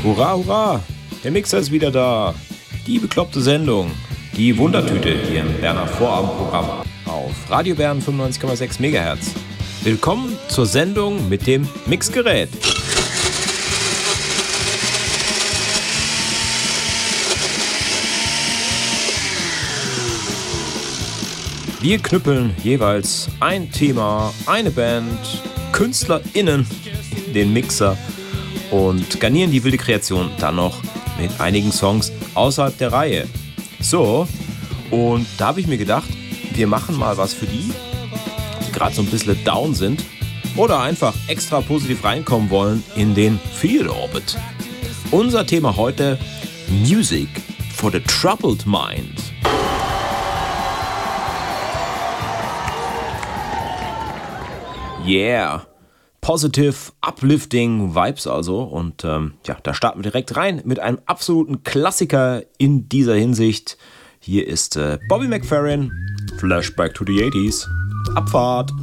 Hurra, hurra! Der Mixer ist wieder da. Die bekloppte Sendung. Die Wundertüte hier im Berner Vorabendprogramm auf Radio Bern 95,6 MHz. Willkommen zur Sendung mit dem Mixgerät. Wir knüppeln jeweils ein Thema, eine Band, KünstlerInnen in den Mixer und garnieren die wilde Kreation dann noch mit einigen Songs außerhalb der Reihe. So, und da habe ich mir gedacht, wir machen mal was für die gerade so ein bisschen down sind oder einfach extra positiv reinkommen wollen in den Field Orbit. Unser Thema heute: Music for the Troubled Mind. Yeah, positive, uplifting Vibes also. Und da starten wir direkt rein mit einem absoluten Klassiker in dieser Hinsicht. Hier ist Bobby McFerrin, Flashback to the 80s. Abfahrt!